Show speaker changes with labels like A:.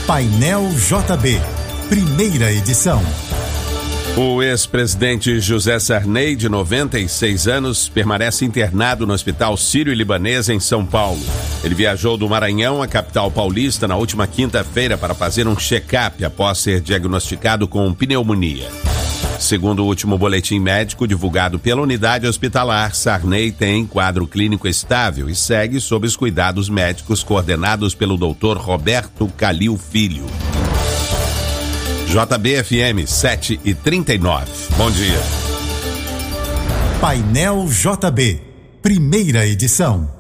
A: Painel JB, primeira edição.
B: O ex-presidente José Sarney, de 96 anos, permanece internado no Hospital Sírio-Libanês, em São Paulo. Ele viajou do Maranhão à capital paulista na última quinta-feira para fazer um check-up após ser diagnosticado com pneumonia. Segundo o último boletim médico divulgado pela unidade hospitalar, Sarney tem quadro clínico estável e segue sob os cuidados médicos coordenados pelo Dr. Roberto Calil Filho. JB-FM 7h39. Bom dia.
A: Painel JB, primeira edição.